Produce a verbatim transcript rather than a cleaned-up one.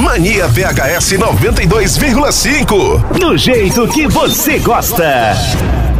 Mania V H S noventa e dois vírgula cinco. Do jeito que você gosta.